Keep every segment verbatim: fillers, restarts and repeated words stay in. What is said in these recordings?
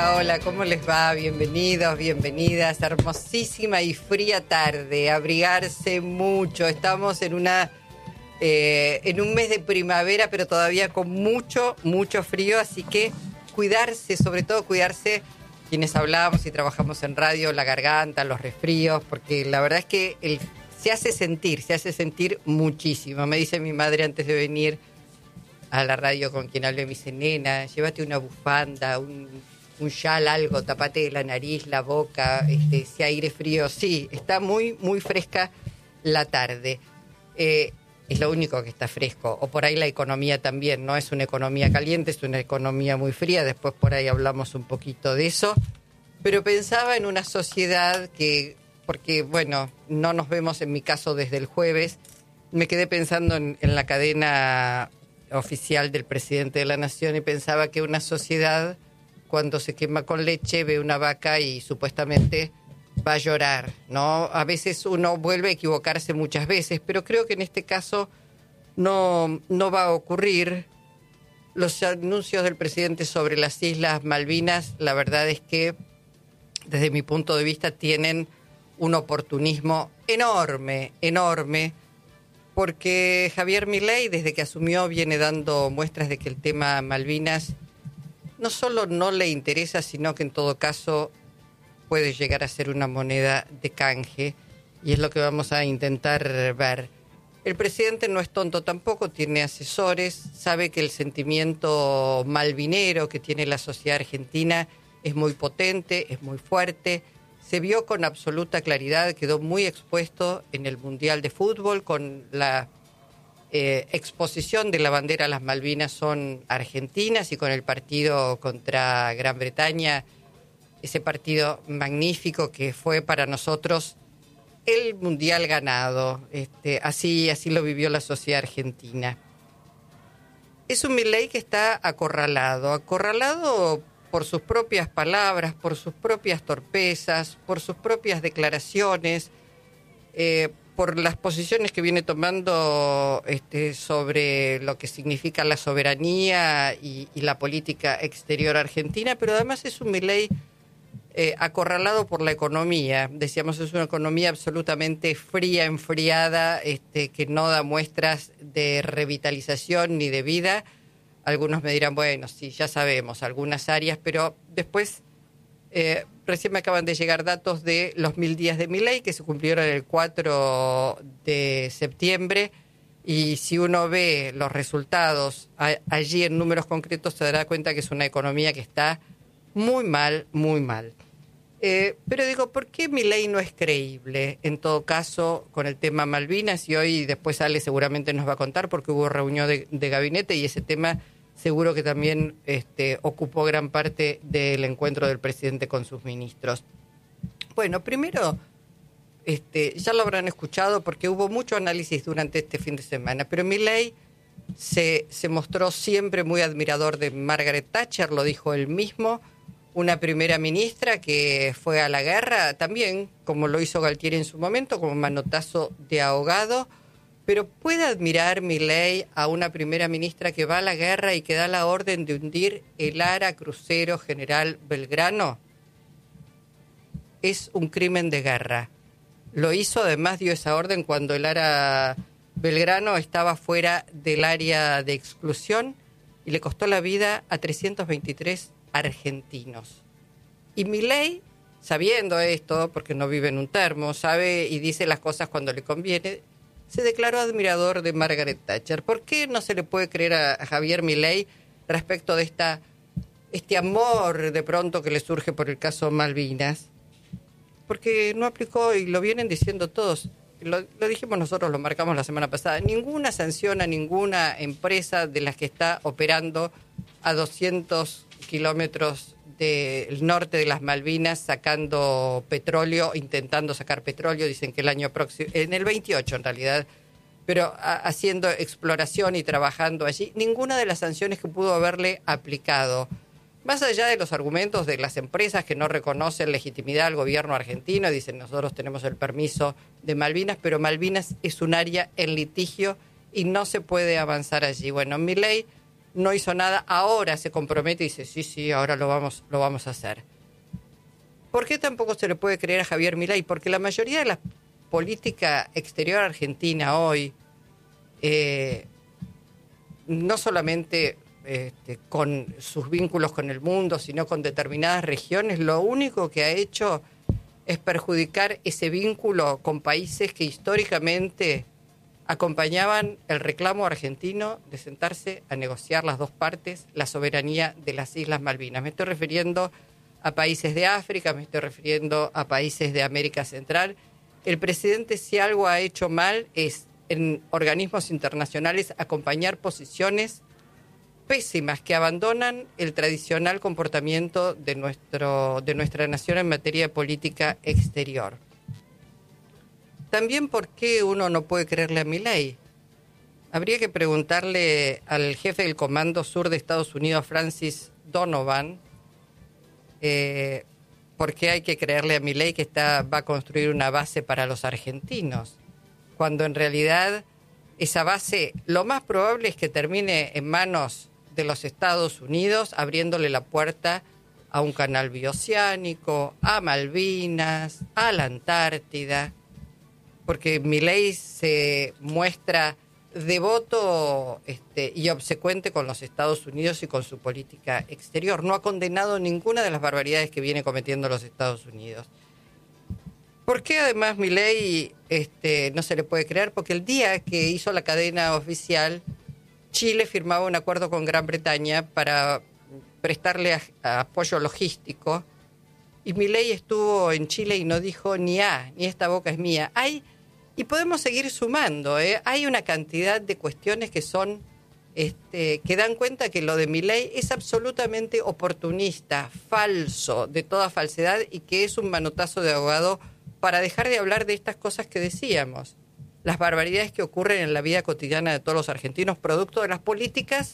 Hola, ¿cómo les va? Bienvenidos, bienvenidas. Hermosísima y fría tarde. Abrigarse mucho. Estamos en una eh, en un mes de primavera, pero todavía con mucho, mucho frío. Así que cuidarse, sobre todo cuidarse quienes hablamos y trabajamos en radio, la garganta, los resfríos, porque la verdad es que el, se hace sentir, se hace sentir muchísimo. Me dice mi madre antes de venir a la radio con quien hablé, me dice, nena, llévate una bufanda, un... un chal, algo, tapate la nariz, la boca, este, si aire frío. Sí, está muy, muy fresca la tarde. Eh, es lo único que está fresco. O por ahí la economía también, no es una economía caliente, es una economía muy fría. Después por ahí hablamos un poquito de eso. Pero pensaba en una sociedad que, porque, bueno, no nos vemos en mi caso desde el jueves, me quedé pensando en, en la cadena oficial del presidente de la Nación y pensaba que una sociedad, cuando se quema con leche, ve una vaca y supuestamente va a llorar, ¿no? A veces uno vuelve a equivocarse muchas veces, pero creo que en este caso no, no va a ocurrir. Los anuncios del presidente sobre las Islas Malvinas, la verdad es que, desde mi punto de vista, tienen un oportunismo enorme, enorme, porque Javier Milei, desde que asumió, viene dando muestras de que el tema Malvinas no solo no le interesa, sino que en todo caso puede llegar a ser una moneda de canje, y es lo que vamos a intentar ver. El presidente no es tonto tampoco, tiene asesores, sabe que el sentimiento malvinero que tiene la sociedad argentina es muy potente, es muy fuerte. Se vio con absoluta claridad, quedó muy expuesto en el Mundial de Fútbol con la Eh, exposición de la bandera a las Malvinas son argentinas, y con el partido contra Gran Bretaña, ese partido magnífico que fue para nosotros el mundial ganado. Este, así, así lo vivió la sociedad argentina. Es un Milei que está acorralado, acorralado por sus propias palabras, por sus propias torpezas, por sus propias declaraciones, eh, por las posiciones que viene tomando este, sobre lo que significa la soberanía y, y la política exterior argentina, pero además es un Milei eh, acorralado por la economía. Decíamos, es una economía absolutamente fría, enfriada, este, que no da muestras de revitalización ni de vida. Algunos me dirán, bueno, sí, ya sabemos, algunas áreas, pero después... Eh, recién me acaban de llegar datos de los mil días de Milei, que se cumplieron el cuatro de septiembre, y si uno ve los resultados a, allí en números concretos, se dará cuenta que es una economía que está muy mal, muy mal. Eh, pero digo, ¿por qué Milei no es creíble en todo caso con el tema Malvinas? Y hoy después Ale seguramente nos va a contar, porque hubo reunión de, de gabinete y ese tema seguro que también este, ocupó gran parte del encuentro del presidente con sus ministros. Bueno, primero, este, ya lo habrán escuchado porque hubo mucho análisis durante este fin de semana, pero Milei se, se mostró siempre muy admirador de Margaret Thatcher, lo dijo él mismo, una primera ministra que fue a la guerra también, como lo hizo Galtieri en su momento, como manotazo de ahogado. Pero ¿puede admirar Milei a una primera ministra que va a la guerra y que da la orden de hundir el Ara crucero General Belgrano? Es un crimen de guerra. Lo hizo, además dio esa orden cuando el Ara Belgrano estaba fuera del área de exclusión y le costó la vida a trescientos veintitrés argentinos. Y Milei, sabiendo esto, porque no vive en un termo, sabe y dice las cosas cuando le conviene, se declaró admirador de Margaret Thatcher. ¿Por qué no se le puede creer a Javier Milei respecto de esta, este amor de pronto que le surge por el caso Malvinas? Porque no aplicó, y lo vienen diciendo todos, lo, lo dijimos nosotros, lo marcamos la semana pasada, ninguna sanción a ninguna empresa de las que está operando a doscientos kilómetros del norte de las Malvinas sacando petróleo, intentando sacar petróleo, dicen que el año próximo, en el veintiocho en realidad, pero a, haciendo exploración y trabajando allí, ninguna de las sanciones que pudo haberle aplicado. Más allá de los argumentos de las empresas que no reconocen legitimidad al gobierno argentino, dicen nosotros tenemos el permiso de Malvinas, pero Malvinas es un área en litigio y no se puede avanzar allí. Bueno, Milei no hizo nada, ahora se compromete y dice, sí, sí, ahora lo vamos, lo vamos a hacer. ¿Por qué tampoco se le puede creer a Javier Milei? Porque la mayoría de la política exterior argentina hoy, eh, no solamente este, con sus vínculos con el mundo, sino con determinadas regiones, lo único que ha hecho es perjudicar ese vínculo con países que históricamente acompañaban el reclamo argentino de sentarse a negociar las dos partes la soberanía de las Islas Malvinas. Me estoy refiriendo a países de África, me estoy refiriendo a países de América Central. El presidente, si algo ha hecho mal, es en organismos internacionales acompañar posiciones pésimas que abandonan el tradicional comportamiento de, nuestro, de nuestra nación en materia de política exterior. También, ¿por qué uno no puede creerle a Milei? Habría que preguntarle al jefe del Comando Sur de Estados Unidos, Francis Donovan, eh, por qué hay que creerle a Milei que está, va a construir una base para los argentinos, cuando en realidad esa base lo más probable es que termine en manos de los Estados Unidos, abriéndole la puerta a un canal bioceánico, a Malvinas, a la Antártida, porque Milei se muestra devoto este, y obsecuente con los Estados Unidos y con su política exterior. No ha condenado ninguna de las barbaridades que viene cometiendo los Estados Unidos. ¿Por qué además Milei este, no se le puede creer? Porque el día que hizo la cadena oficial, Chile firmaba un acuerdo con Gran Bretaña para prestarle a, a apoyo logístico, y Milei estuvo en Chile y no dijo ni A, ni esta boca es mía. Hay, y podemos seguir sumando, ¿eh? Hay una cantidad de cuestiones que son, este, que dan cuenta que lo de Milei es absolutamente oportunista, falso, de toda falsedad, y que es un manotazo de ahogado para dejar de hablar de estas cosas que decíamos. Las barbaridades que ocurren en la vida cotidiana de todos los argentinos, producto de las políticas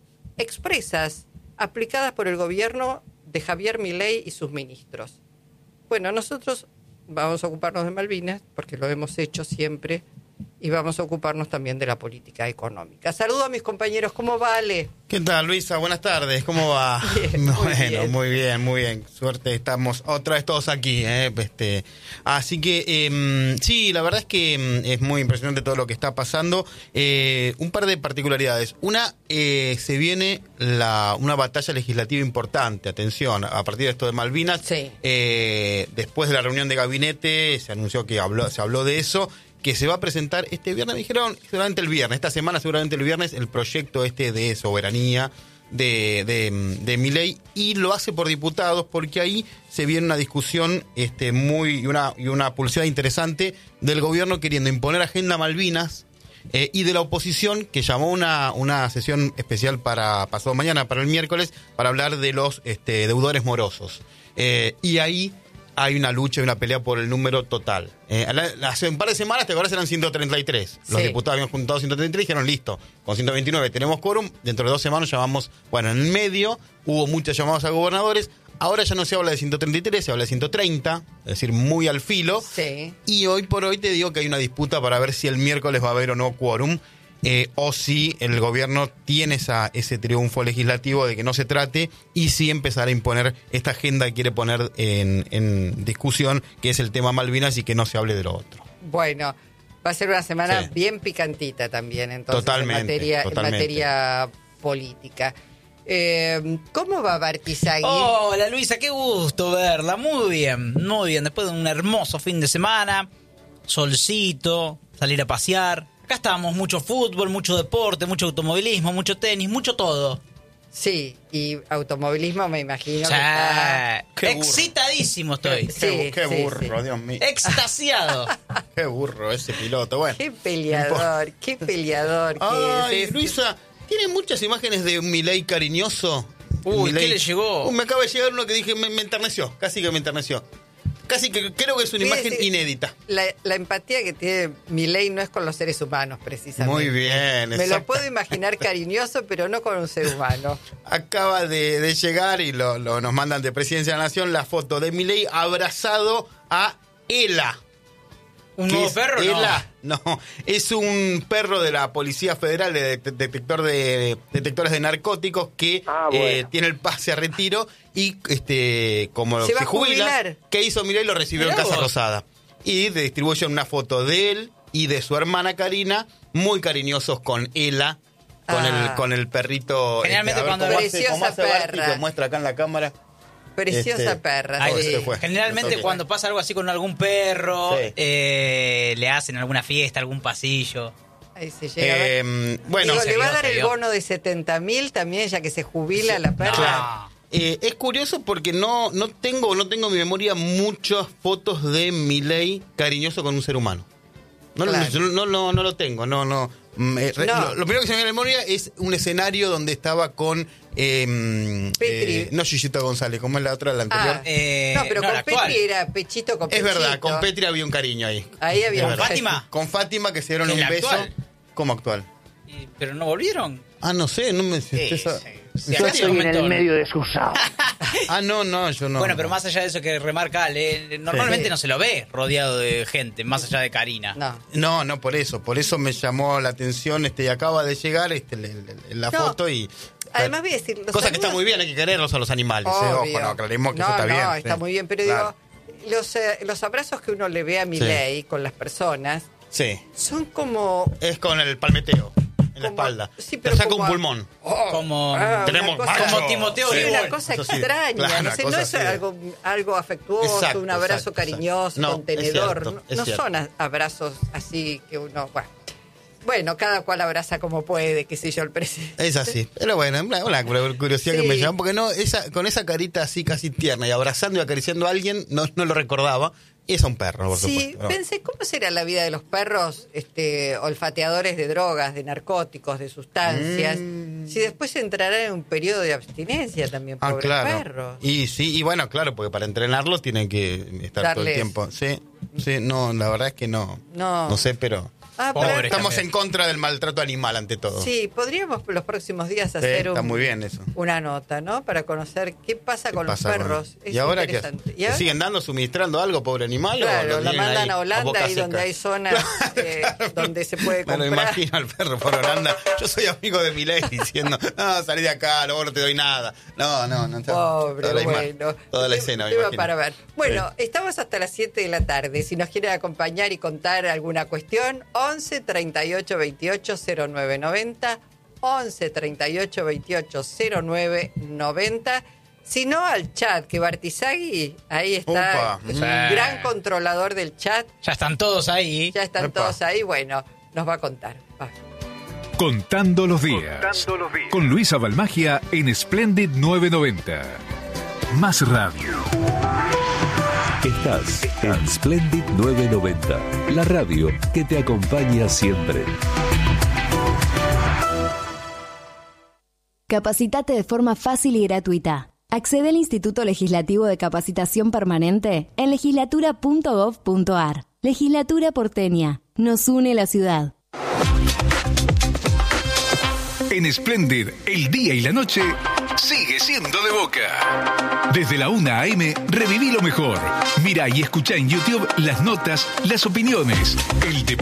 expresas, aplicadas por el gobierno de Javier Milei y sus ministros. Bueno, nosotros vamos a ocuparnos de Malvinas, porque lo hemos hecho siempre, y vamos a ocuparnos también de la política económica. Saludo a mis compañeros, ¿cómo va, Ale? ¿Qué tal, Luisa? Buenas tardes, ¿cómo va? Bien, muy bueno, bien. muy bien, muy bien. Suerte, estamos otra vez todos aquí. ¿eh? Este, así que, eh, sí, la verdad es que eh, es muy impresionante todo lo que está pasando. Eh, un par de particularidades. Una, eh, se viene la, una batalla legislativa importante, atención, a partir de esto de Malvinas. Sí. Eh, después de la reunión de gabinete se anunció que habló, se habló de eso, que se va a presentar este viernes, me dijeron, seguramente el viernes, esta semana seguramente el viernes, el proyecto este de soberanía de, de, de Milei, y lo hace por diputados, porque ahí se viene una discusión este muy y una, y una pulseada interesante del gobierno queriendo imponer agenda Malvinas, eh, y de la oposición, que llamó una, una sesión especial para pasado mañana, para el miércoles, para hablar de los este, deudores morosos. Eh, y ahí hay una lucha y una pelea por el número total. Eh, hace un par de semanas, te acuerdas, eran ciento treinta y tres. Los sí. diputados habían juntado ciento treinta y tres y dijeron, listo, con ciento veintinueve tenemos quórum. Dentro de dos semanas llamamos, bueno, en el medio hubo muchas llamadas a gobernadores. Ahora ya no se habla de ciento treinta y tres, se habla de ciento treinta, es decir, muy al filo. Sí. Y hoy por hoy te digo que hay una disputa para ver si el miércoles va a haber o no quórum. Eh, o si el gobierno tiene esa, ese triunfo legislativo de que no se trate, y sí empezar a imponer esta agenda que quiere poner en, en discusión, que es el tema Malvinas, y que no se hable de lo otro. Bueno, va a ser una semana Sí. bien picantita también, entonces, Totalmente, en materia, totalmente. en materia política. Eh, ¿Cómo va Bartizagui? Hola Luisa, qué gusto verla. Muy bien, muy bien. Después de un hermoso fin de semana, solcito, salir a pasear. Acá estamos, mucho fútbol, mucho deporte, mucho automovilismo, mucho tenis, mucho todo. Sí, y automovilismo me imagino Sí. que está... Qué burro. Excitadísimo estoy. Sí, qué qué sí, burro, sí. Dios mío. Extasiado. Qué burro ese piloto. Bueno. Qué peleador, qué peleador que Ay, es. Luisa, tiene muchas imágenes de un Milei cariñoso. Uy, Milei- ¿qué le llegó? Uh, me acaba de llegar uno que dije, me, me enterneció, casi que me enterneció. Casi que creo que es una Voy a imagen decir, inédita. La, la empatía que tiene Milei no es con los seres humanos, precisamente. Muy bien, Me lo exacto. puedo imaginar cariñoso, pero no con un ser humano. Acaba de, de llegar y lo, lo nos mandan de Presidencia de la Nación la foto de Milei abrazado a Ela. ¿Un ¿Qué nuevo es perro? ELA? No. no, es un perro de la Policía Federal de det- detector de detectores de narcóticos que Ah, bueno. eh, tiene el pase a retiro y este como Se se, va a jubila, jubilar. ¿qué hizo Milei? Lo recibió Mirá en Casa vos. Rosada y le distribuyen una foto de él y de su hermana Karina, muy cariñosos con ELA, con Ah. el con el perrito. Generalmente a ver cuando- cómo hace- Preciosa cómo hace Barty, perra. que muestra acá en la cámara. Preciosa Este, perra. Ay, Oh, sí. se fue. generalmente Ok. cuando pasa algo así con algún perro, Sí. eh, le hacen alguna fiesta, algún pasillo. Ahí se llega a ver. Eh, bueno, Digo, se ¿le va a vio, dar se el vio. bono de setenta mil también, ya que se jubila la perra? No. Eh, es curioso porque no, no tengo no tengo en mi memoria muchas fotos de Milei cariñoso con un ser humano. No, Claro. lo, no, no, no lo tengo, no, no. Me- re- No. Lo, lo primero que se me viene a la memoria es un escenario donde estaba con eh, Petri. eh, no Yuyito González, como es la otra, la anterior. Ah, Eh, no, pero no, con la actual. Petri era pechito con es pechito. verdad, con Petri había un cariño ahí. Ahí había Es un verdad. Fátima. Con Fátima que se dieron ¿Es un la beso. actual? ¿Cómo actual? Y- ¿Pero no volvieron? Ah, no sé, no me Sí, esa- sí. ¿En Sí, Yo acá serio? estoy en comentó, el ¿no? medio de sus aguas. Ah, no, no, yo no. Bueno, pero no. más allá de eso que remarca Ale, normalmente Sí. no se lo ve rodeado de gente, más allá de Karina. No. No, no, por eso, por eso me llamó la atención, este, y acaba de llegar este, le- le- la No. foto y... Además voy a decir... los Cosa que está animales- muy bien, hay que quererlos a los animales, eh, Obvio. ojo, no, aclaremos que no, eso está no, bien. está sí. muy bien, pero Claro. digo, los, eh, los abrazos que uno le ve a Milei con las personas Sí, son como... es con el palmeteo en la como- espalda. sí, Te pero saca como un a- pulmón. Como Ah, Tenemos una cosa- macho. como Timoteo Sí, Grigol. una cosa Eso sí, extraña, claro, no, una sé, no cosa es así. algo, algo afectuoso, Exacto, un abrazo exacto, cariñoso, exacto. No, contenedor, es cierto, es no cierto. son a- abrazos así que uno... Bueno, bueno, cada cual abraza como puede, qué sé yo, el presidente. Es así, pero bueno, una, una curiosidad Sí. que me llama, porque no, esa, con esa carita así casi tierna y abrazando y acariciando a alguien, no, no lo recordaba, y es un perro, por Sí, supuesto. ¿no? pensé, ¿cómo será la vida de los perros este, olfateadores de drogas, de narcóticos, de sustancias? Mm. Si después entrará en un periodo de abstinencia también, Ah, pobres claro. perros. Y sí, y bueno, claro, porque para entrenarlos tienen que estar todo Darles. el tiempo. Sí, sí, no, la verdad es que no. No. No sé, pero Ah, Pobre. pero- estamos también. en contra del maltrato animal ante todo. sí, podríamos los próximos días Sí, hacer está un- muy bien eso. una nota, ¿no? Para conocer qué pasa ¿Qué con pasa los con- perros. Es ¿Y ahora qué? interesante. ¿Y ¿Le ahora? siguen dando, suministrando algo, pobre animal? o Claro, lo la tienen mandan ahí a Holanda, boca ahí donde seca? hay zonas eh, donde se puede Me lo comprar. imagino al perro por Holanda. Yo soy amigo de Milei diciendo, no, salí de acá, luego no te doy nada. No, no, no. Pobre, toda la ima- bueno. Toda la Te- escena, me te va imagino. para ver. Bueno, Sí. estamos hasta las siete de la tarde. Si nos quieren acompañar y contar alguna cuestión, once treinta y ocho veintiocho cero nueve noventa, once treinta y ocho veintiocho cero nueve noventa. Si no, al chat, que Bartizagui, ahí está, Upa, es un mm. gran controlador del chat. Ya están todos ahí. Ya están Epa. todos ahí. Bueno, nos va a contar. Va. Contando los días. Contando los días. Con Luisa Balmagia en Splendid novecientos noventa. Más radio. Estás en Splendid novecientos noventa, la radio que te acompaña siempre. Capacitate de forma fácil y gratuita. Accede al Instituto Legislativo de Capacitación Permanente en legislatura punto gov punto ar. Legislatura porteña. Nos une la ciudad. En Splendid, el día y la noche sigue siendo de Boca. Desde la una a eme, reviví lo mejor. Mira y escucha en YouTube las notas, las opiniones, el deporte.